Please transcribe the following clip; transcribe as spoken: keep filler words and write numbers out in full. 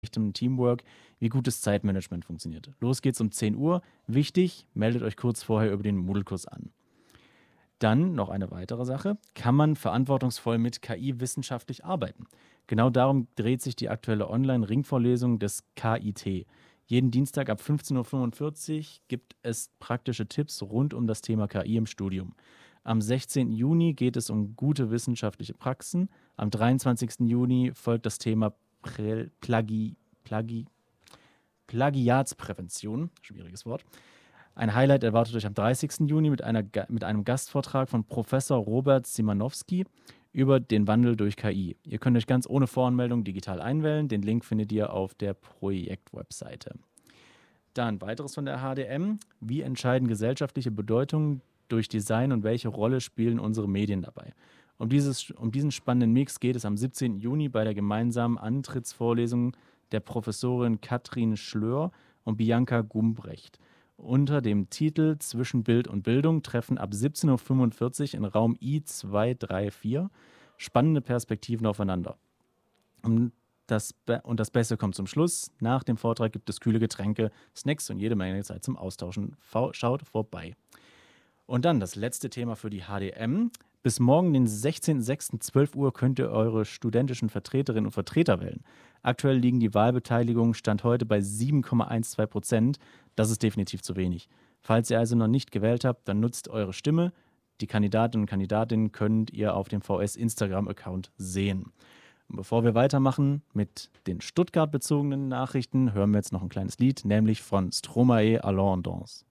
echtem Teamwork, wie gutes Zeitmanagement funktioniert. Los geht's um zehn Uhr. Wichtig, meldet euch kurz vorher über den Moodle-Kurs an. Dann noch eine weitere Sache. Kann man verantwortungsvoll mit K I wissenschaftlich arbeiten? Genau darum dreht sich die aktuelle Online-Ringvorlesung des K I T. Jeden Dienstag ab fünfzehn Uhr fünfundvierzig gibt es praktische Tipps rund um das Thema K I im Studium. Am sechzehnten Juni geht es um gute wissenschaftliche Praxen. Am dreiundzwanzigsten Juni folgt das Thema Prä Plagi Plagi Plagiatsprävention. Schwieriges Wort. Ein Highlight erwartet euch am dreißigsten Juni mit, einer, mit einem Gastvortrag von Professor Robert Szymanowski über den Wandel durch K I. Ihr könnt euch ganz ohne Voranmeldung digital einwählen. Den Link findet ihr auf der Projektwebseite. Dann weiteres von der H D M. Wie entscheiden gesellschaftliche Bedeutungen durch Design und welche Rolle spielen unsere Medien dabei? Um, dieses, um diesen spannenden Mix geht es am siebzehnten Juni bei der gemeinsamen Antrittsvorlesung der Professorin Katrin Schlör und Bianca Gumbrecht. Unter dem Titel Zwischen Bild und Bildung treffen ab siebzehn Uhr fünfundvierzig in Raum I zwei drei vier spannende Perspektiven aufeinander. Und das, Be- und das Beste kommt zum Schluss. Nach dem Vortrag gibt es kühle Getränke, Snacks und jede Menge Zeit zum Austauschen. V- Schaut vorbei. Und dann das letzte Thema für die H D M. Bis morgen, den sechzehnten sechsten zwölf Uhr, könnt ihr eure studentischen Vertreterinnen und Vertreter wählen. Aktuell liegen die Wahlbeteiligungen Stand heute bei sieben Komma zwölf Prozent. Das ist definitiv zu wenig. Falls ihr also noch nicht gewählt habt, dann nutzt eure Stimme. Die Kandidatinnen und Kandidatinnen könnt ihr auf dem V S-Instagram-Account sehen. Und bevor wir weitermachen mit den Stuttgart-bezogenen Nachrichten, hören wir jetzt noch ein kleines Lied, nämlich von Stromae Allons en Danse.